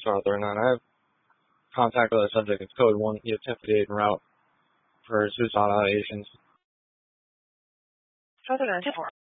Charlotte 39. I have contact with the subject. It's code 1, EF1058 en route for suicidal ideations. Charlotte 39, 10-4.